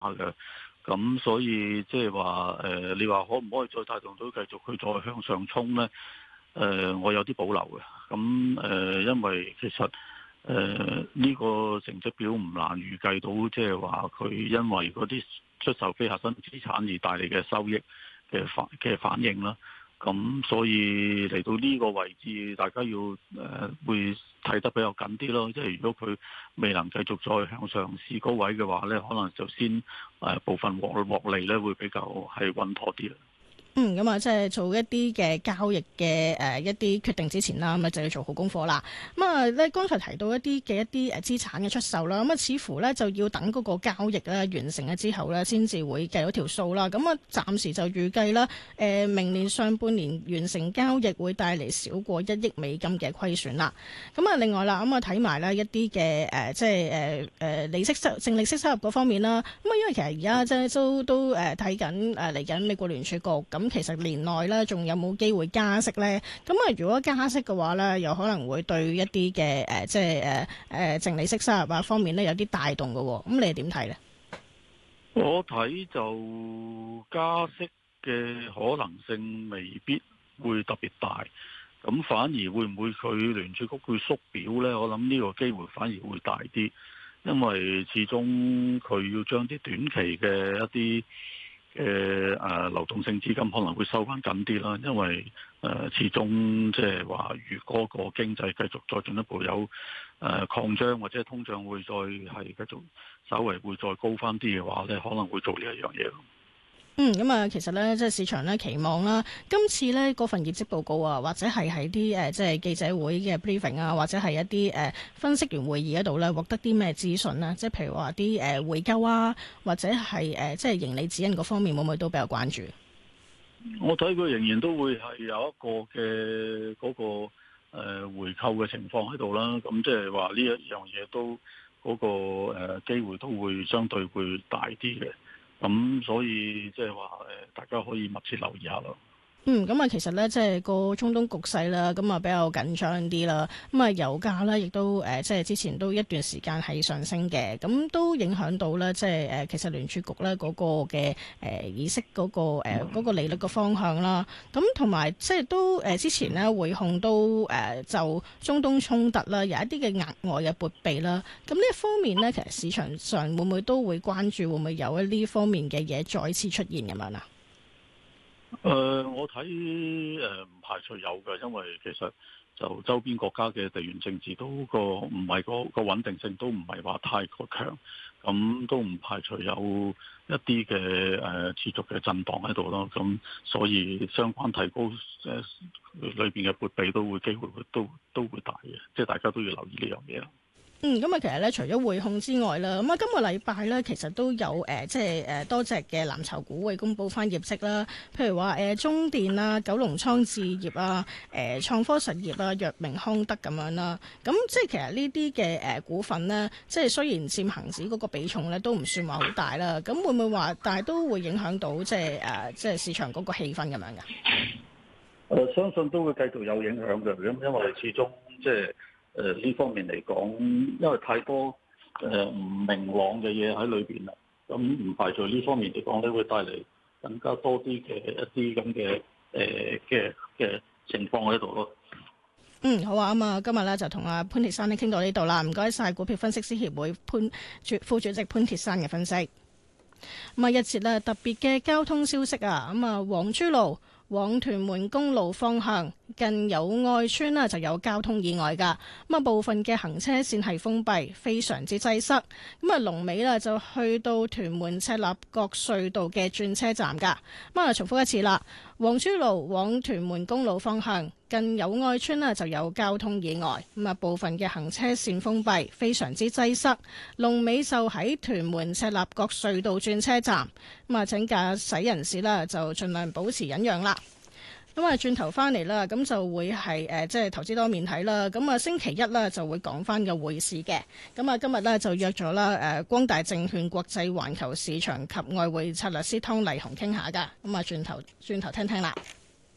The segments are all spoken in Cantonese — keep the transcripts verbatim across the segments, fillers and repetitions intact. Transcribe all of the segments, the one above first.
嘅。咁所以即係話誒，你話可唔可以再帶動到繼續佢再向上衝呢？誒、呃，我有啲保留嘅。咁誒、呃，因為其實誒呢、呃這個成績表唔難預計到，即係話佢因為嗰啲出售非核心資產而帶嚟嘅收益嘅反嘅反應啦。咁所以嚟到呢個位置，大家要誒、呃、會睇得比較緊啲咯。即係如果佢未能繼續再向上試高位嘅話咧，可能就先誒、呃、部分獲獲利咧，會比較係穩妥啲啦。 嗯，咁啊，即係做一啲嘅交易嘅誒、呃、一啲決定之前啦，咁啊就要做好功課啦。咁啊咧，剛才提到一啲嘅一啲誒資產嘅出售啦，咁啊似乎咧就要等嗰個交易咧完成咗之後咧，先至會計到條數啦。咁啊，暫時就預計啦，誒、呃、明年上半年完成交易會帶嚟少過一億美金嘅虧損啦。咁啊，另外啦，咁啊睇埋咧一啲嘅誒即係誒誒利息收淨利息收入嗰方面啦。咁啊，因為其實而家即係都都誒睇緊誒嚟緊美國聯儲局咁。咁其實年內咧，仲有冇機會加息咧？咁啊，如果加息嘅話咧，有可能會對一啲嘅誒，即係誒誒淨利息收入啊方面咧，有啲帶動嘅。咁你係點睇咧？ 我睇就加息嘅可能性未必會特別大，咁反而會唔會佢聯儲局會縮表咧？我諗呢個機會反而會大啲，因為始終佢要將啲短期嘅一啲嘅誒流動性資金可能會收翻緊啲啦，因為誒、呃、始終即係話，如果個經濟繼續再進一步有誒、呃、擴張或者通脹會再係繼續稍微會再高翻啲嘅話咧，可能會做呢一樣嘢咯。 嗯，咁啊，其實咧，即係市場咧期望啦，今次咧嗰份業績報告啊，或者係喺啲誒即係記者會嘅 briefing 啊，或者係一啲誒、呃、分析員會議嗰度咧，獲得啲咩資訊咧？即係譬如話啲誒回購啊，或者係誒、呃、即係盈利指引嗰方面，會唔會都比較關注？ 我睇佢仍然都會係有一個嘅嗰、那個誒、呃、回購嘅情況喺度啦。咁即係話呢一樣嘢都嗰、那個誒、呃、機會都會相對會大啲嘅。咁所以即係話誒，大家可以密切留意下咯。 嗯，咁啊，其實咧，即係個中東局勢啦，咁啊比較緊張啲啦。咁啊，油價咧亦都誒，即係之前都一段時間係上升嘅，咁都影響到咧，即係誒，其實聯儲局咧嗰個嘅誒議息嗰個誒嗰個利率嘅方向啦。咁同埋即係都誒之前咧匯控都誒就中東衝突啦，有一啲嘅額外嘅撥備啦。咁呢一方面咧，其實市場上會唔會都會關注，會唔會有一呢方面嘅嘢再次出現咁樣啊？ 誒、呃，我睇誒唔排除有嘅，因為其實就周邊國家嘅地緣政治都個唔係個個穩定性都唔係話太過強，咁都唔排除有一啲嘅誒持續嘅震盪喺度咯。咁所以相關提高誒、呃、裏邊嘅撥備都會機會會都都會大嘅，即係大家都要留意呢樣嘢啦。 嗯，咁啊，其實咧，除咗匯控之外啦，咁啊，今個禮拜咧，其實都有誒、呃，即係誒、呃、多隻嘅藍籌股會公佈翻業績啦。譬如話誒、呃、中電啊、九龍倉置業啊、誒、呃、創科實業啊、藥明康德咁樣啦。咁即係其實呢啲嘅誒股份呢，即係雖然佔恆指嗰個比重咧都唔算話好大啦。咁會唔會話，但係都會影響到即係誒、呃、即係市場嗰個氣氛咁樣㗎？誒、 呃，相信都會繼續有影響嘅，咁因為始終即係。誒呢、呃、方面嚟講，因為太多誒唔、呃、明朗嘅嘢喺裏邊啦，咁唔排除呢方面嚟講咧，會帶嚟更加多啲嘅一啲咁嘅誒嘅嘅情況喺度咯。 嗯，好啊，咁啊，今日咧就同阿潘鐵珊咧傾到呢度啦，唔該晒股票分析師協會潘主副主席潘鐵珊嘅分析。咁啊，一節咧特別嘅交通消息啊，咁啊，黃珠路往屯門公路方向近友愛村呢就有交通意外噶，咁啊部分嘅行車線係封閉，非常之擠塞。咁啊龍尾呢就去到屯門赤鱲角隧道嘅轉車站噶。咁啊重複一次啦，黃珠路往屯門公路方向近友愛村呢就有交通意外，咁啊部分嘅行車線封閉，非常之擠塞。龍尾就喺屯門赤鱲角隧道轉車站，咁啊請駕駛人士呢就盡量保持忍讓啦。咁啊，轉頭翻嚟啦，咁就會係誒，即係投資多面睇啦。咁啊，星期一咧就會講翻個匯市嘅。咁啊，今日咧就約咗啦，誒，光大證券國際環球市場及外匯策略師湯麗紅傾下噶。咁啊，轉頭轉頭聽聽啦。香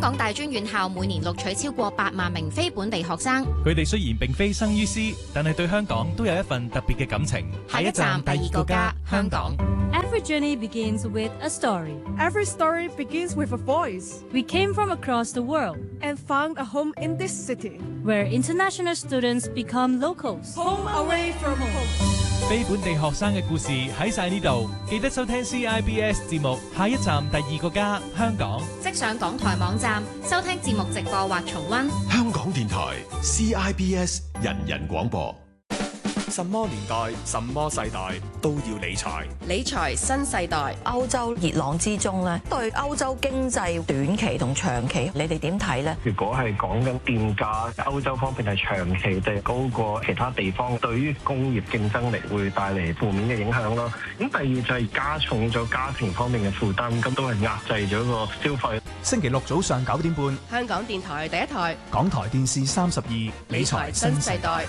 港大專院校每年錄取超過八萬名非本地學生。 佢哋雖然並非生於斯，但係對香港都有一份特別嘅感情。 下一站第二個家，香港。 Every journey begins with a story. Every story begins with a voice. We came from across the world and found a home in this city, where international students become locals. Home away from home. 非本地學生嘅故事喺晒呢度，記得收聽 C I B S 節目。下一站第二個家，香港。 即上港台網站收聽節目直播或重溫。 香港電台 C I B S 人人廣播。 什麼年代、什麼世代都要理財。 理財新世代，歐洲熱浪之中咧，對歐洲經濟短期同長期，你哋點睇呢？ 如果係講緊電價，歐洲方面係長期地高過其他地方，對於工業競爭力會帶嚟負面嘅影響咯。咁第二就係加重咗家庭方面嘅負擔，咁都係壓制咗個消費。 星期六早上九點半， 香港電台第一台， 港台電視三十二，理財新世代。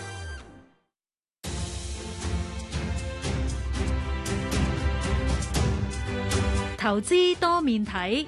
投資多面睇，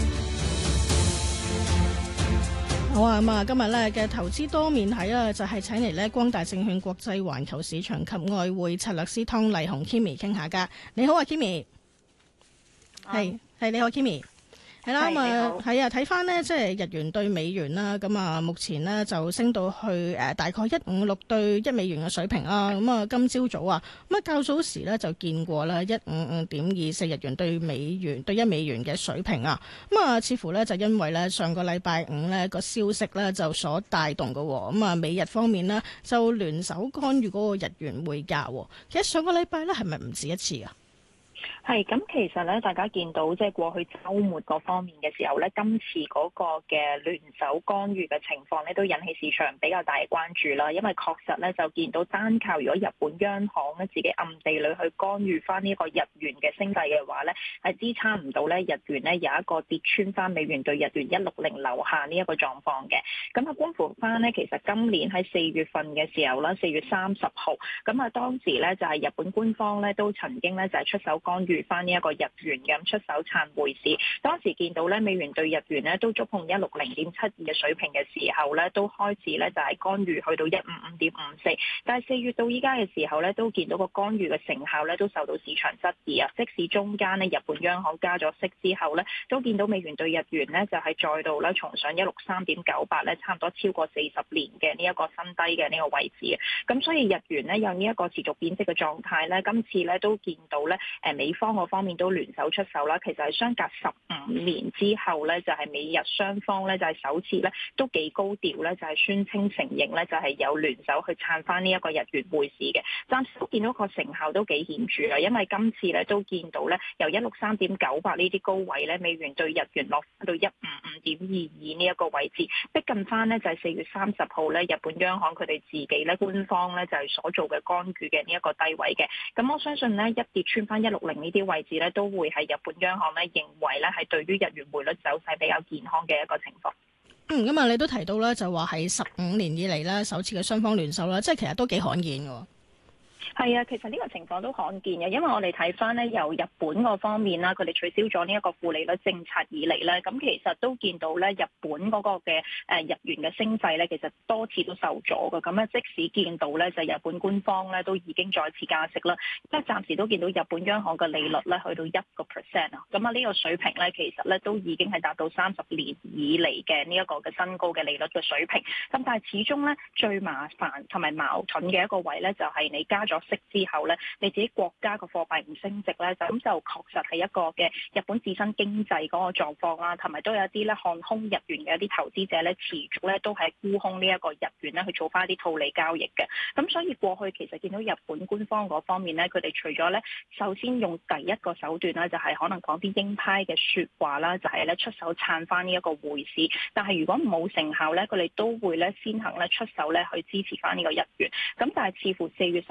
好啊咁啊！今日咧嘅投資多面睇啊，就係請嚟咧光大證券國際環球市場及外匯策略師湯麗紅 Kimmy 傾下㗎。你好啊 Kimmy， 係係你好 Kimmy。係啦，咁啊，係啊，睇翻呢，即係日元對美元啦，咁啊，目前呢，就升到去誒大概一五六對一美元嘅水平啦。咁啊，今朝早啊，咁啊，較早時呢，就見過啦一五五點二四日元對美元對一美元嘅水平啊。咁啊，似乎呢，就因為呢上個禮拜五呢個消息呢，就所帶動嘅，咁啊，美日方面呢，就聯手干預嗰個日元匯價。其實上個禮拜呢，係咪唔止一次啊？ 係咁，其實咧，大家見到即係過去週末嗰方面嘅時候咧，今次嗰個嘅聯手干預嘅情況咧，都引起市場比較大嘅關注啦。因為確實咧，就見到單靠如果日本央行咧自己暗地裏去干預翻呢一個日元嘅升勢嘅話咧，係支撐唔到咧日元咧有一個跌穿翻美元對日元一六零樓下呢一個狀況嘅。咁啊，觀乎翻呢，其實今年喺四月份嘅時候啦，四月三十號，咁啊當時咧就係日本官方咧都曾經咧就係出手干預翻呢一個日元咁出手撐匯市，當時見到咧美元對日元咧都觸碰一六零點七二嘅水平嘅時候咧，都開始咧就係干預去到一五五點五四，但係四月到依家嘅時候咧，都見到個干預嘅成效咧都受到市場質疑啊！即使中間咧日本央行加咗息之後咧，都見到美元對日元咧就係再度咧重上一六三點九八咧，差唔多超過四十年嘅呢一個新低嘅呢個位置啊！咁所以日元咧有呢一個持續貶值嘅狀態咧，今次咧都見到咧誒美方嗰方面都聯手出手啦，其實係相隔十五年之後咧，就係美日雙方咧就係首次咧都幾高調咧，就係宣稱承認咧就係有聯手去撐翻呢一個日元匯市嘅。暫時都見到個成效都幾顯著啊，因為今次咧都見到咧由一六三點九八呢啲高位咧，美元對日元落翻到一五五點二二呢一個位置，逼近翻呢就係四月三十號咧日本央行佢哋自己咧官方咧就係所做嘅干預嘅呢一個低位嘅。咁我相信呢，一跌穿翻一六零呢啲位置咧，都會係日本央行咧認為咧係對於日元匯率走勢比較健康嘅一個情況。 嗯，咁啊，你都提到咧，就話係十五年以嚟咧首次嘅雙方聯手啦，即係其實都幾罕見嘅。 係啊，其實呢個情況都罕見嘅，因為我哋睇翻咧由日本個方面啦，佢哋取消咗呢一個負利率政策以嚟咧，咁其實都見到咧日本嗰個嘅誒日元嘅升勢咧，其實多次都受阻嘅。咁咧即使見到咧就日本官方咧都已經再次加息啦，即係暫時都見到日本央行嘅利率咧去到一個 percent 啊，咁啊呢個水平咧其實咧都已經係達到三十年以嚟嘅呢一個嘅新高嘅利率嘅水平。咁但係始終咧最麻煩同埋矛盾嘅一個位咧就係你加咗息之後咧，你自己國家個貨幣唔升值咧，就咁就確實係一個嘅日本自身經濟嗰個狀況啦，同埋都有一啲咧看空日元嘅一啲投資者咧，持續咧都係沽空呢一個日元咧去做翻一啲套利交易嘅。咁所以過去其實見到日本官方嗰方面咧，佢哋除咗咧首先用第一個手段咧，就係可能講啲鷹派嘅説話啦，就係咧出手撐翻呢一個匯市。但係如果冇成效咧，佢哋都會咧先行咧出手咧去支持翻呢個日元。咁但係似乎四月三十嗰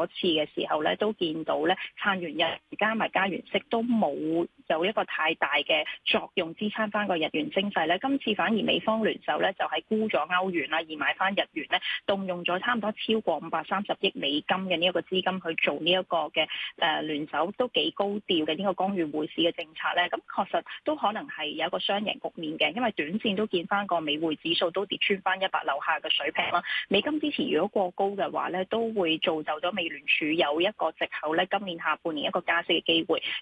嗰次嘅時候咧，都見到咧撐完日加埋加完息都冇有一個太大嘅作用支撐翻個日元升勢咧。今次反而美方聯手咧就係沽咗歐元啦，而買翻日元咧，動用咗差唔多超過五百三十億美金嘅呢一個資金去做呢一個嘅誒聯手，都幾高調嘅呢個干預匯市嘅政策咧。咁確實都可能係有一個雙贏局面嘅，因為短線都見翻個美匯指數都跌穿翻一百樓下嘅水平啦。美金支持如果過高嘅話咧，都會造就咗美聯儲有一個藉口咧，今年下半年一個加息嘅機會。